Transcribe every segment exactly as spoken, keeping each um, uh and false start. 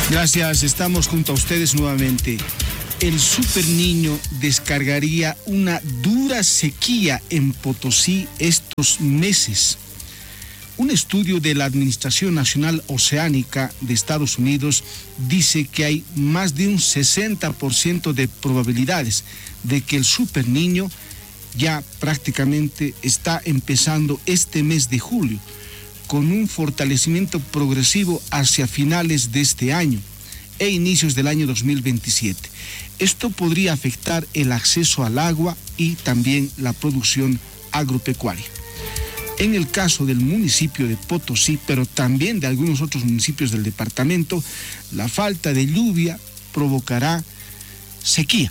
Gracias, estamos junto a ustedes nuevamente. El Super Niño descargaría una dura sequía en Potosí estos meses. Un estudio de la Administración Nacional Oceánica de Estados Unidos dice que hay más de un sesenta por ciento de probabilidades de que el Super Niño ya prácticamente está empezando este mes de julio, con un fortalecimiento progresivo hacia finales de este año e inicios del año dos mil veintisiete. Esto podría afectar el acceso al agua y también la producción agropecuaria. En el caso del municipio de Potosí, pero también de algunos otros municipios del departamento, la falta de lluvia provocará sequía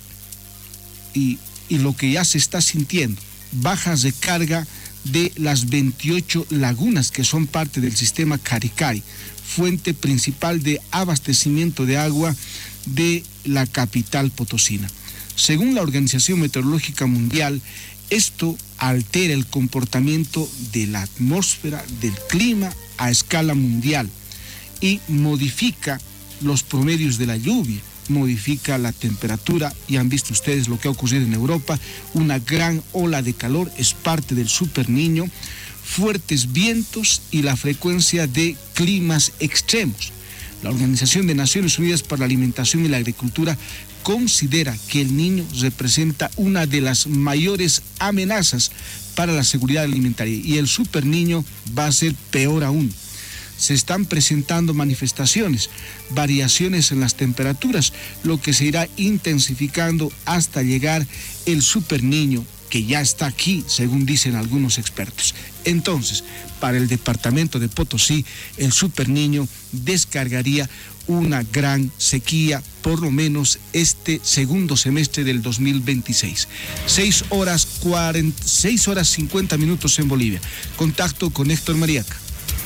y, y lo que ya se está sintiendo, bajas de carga de las veintiocho lagunas que son parte del sistema Caricari, fuente principal de abastecimiento de agua de la capital potosina. Según la Organización Meteorológica Mundial, esto altera el comportamiento de la atmósfera, del clima a escala mundial y modifica los promedios de la lluvia, modifica la temperatura, y han visto ustedes lo que ha ocurrido en Europa, una gran ola de calor es parte del Super Niño, fuertes vientos y la frecuencia de climas extremos. La Organización de Naciones Unidas para la Alimentación y la Agricultura considera que el Niño representa una de las mayores amenazas para la seguridad alimentaria y el Super Niño va a ser peor aún. Se están presentando manifestaciones, variaciones en las temperaturas, lo que se irá intensificando hasta llegar el Super Niño, que ya está aquí, según dicen algunos expertos. Entonces, para el departamento de Potosí, el Super Niño descargaría una gran sequía, por lo menos este segundo semestre del dos mil veintiséis. Seis horas, cuarenta, seis horas cincuenta minutos en Bolivia. Contacto con Héctor Mariaca.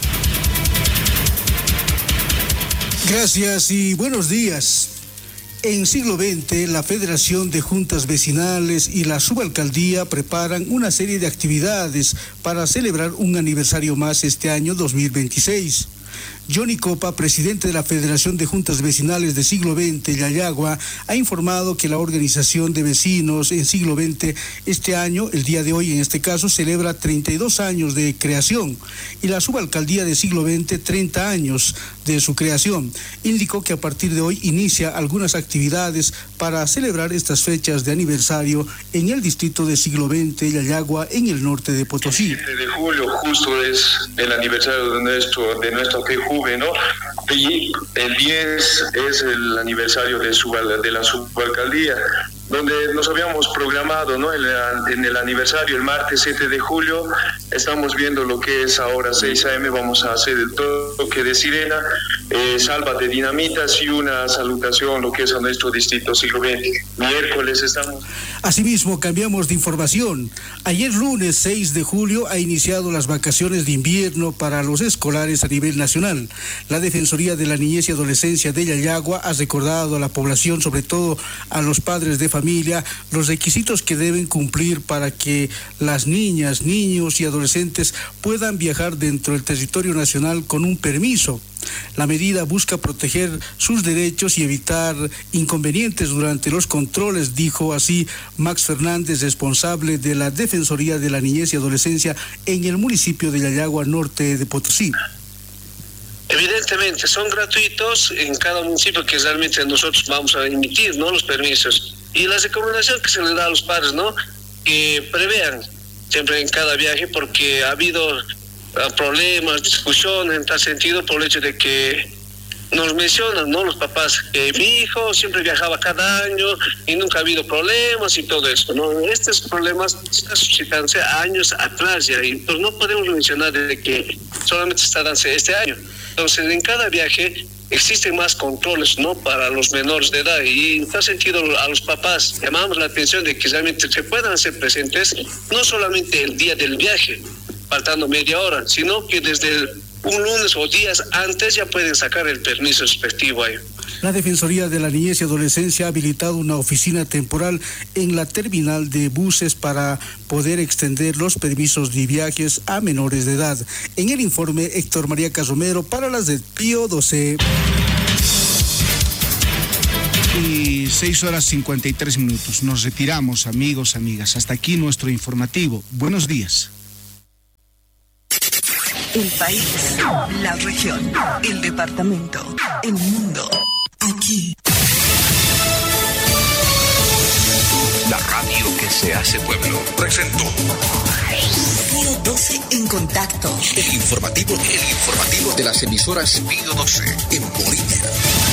Gracias y buenos días. En siglo veinte, la Federación de Juntas Vecinales y la Subalcaldía preparan una serie de actividades para celebrar un aniversario más este año dos mil veintiséis. Johnny Copa, presidente de la Federación de Juntas Vecinales de Siglo veinte, Yayagua, ha informado que la organización de vecinos en Siglo veinte este año, el día de hoy en este caso, celebra treinta y dos años de creación y la Subalcaldía de Siglo veinte treinta años de su creación. Indicó que a partir de hoy inicia algunas actividades para celebrar estas fechas de aniversario en el distrito de Siglo veinte, Yayagua, en el norte de Potosí. El siete de julio justo es el aniversario de nuestro, de nuestro P J U V, ¿no? Y el diez es el aniversario de, su, de la subalcaldía, donde nos habíamos programado, ¿no? En, el, en el aniversario, el martes siete de julio, estamos viendo lo que es ahora seis a eme, vamos a hacer el toque de sirena, eh, salva de dinamitas y una salutación, lo que es a nuestro distrito Siglo veinte. Miércoles estamos... Asimismo, cambiamos de información. Ayer lunes seis de julio ha iniciado las vacaciones de invierno para los escolares a nivel nacional. La Defensoría de la Niñez y Adolescencia de Yayagua ha recordado a la población, sobre todo a los padres de familia, los requisitos que deben cumplir para que las niñas, niños y adolescentes puedan viajar dentro del territorio nacional con un permiso. La medida busca proteger sus derechos y evitar inconvenientes durante los controles, dijo así Max Fernández, responsable de la Defensoría de la Niñez y Adolescencia en el municipio de Yayagua, norte de Potosí. Evidentemente son gratuitos en cada municipio que realmente nosotros vamos a emitir, ¿no?, los permisos. Y la recomendación que se le da a los padres, ¿no?, que prevean siempre en cada viaje, porque ha habido problemas, discusiones en tal sentido por el hecho de que nos mencionan, ¿no?, los papás, que mi hijo siempre viajaba cada año y nunca ha habido problemas y todo eso, ¿no? Estos problemas están suscitándose años atrás ya, y pues no podemos mencionar de que solamente está dándose este año. Entonces, en cada viaje existen más controles, ¿no?, para los menores de edad, y en tal sentido a los papás llamamos la atención de que realmente se puedan hacer presentes, no solamente el día del viaje, faltando media hora, sino que desde el, un lunes o días antes ya pueden sacar el permiso respectivo ahí. La Defensoría de la Niñez y Adolescencia ha habilitado una oficina temporal en la terminal de buses para poder extender los permisos de viajes a menores de edad. En el informe, Héctor María Casomero para las de Pío doce. Y seis horas cincuenta y tres minutos. Nos retiramos, amigos, amigas. Hasta aquí nuestro informativo. Buenos días. El país, la región, el departamento, el mundo. Aquí. La radio que se hace pueblo presentó Pío doce en contacto. el informativo, el informativo de las emisoras Pío doce en Bolivia.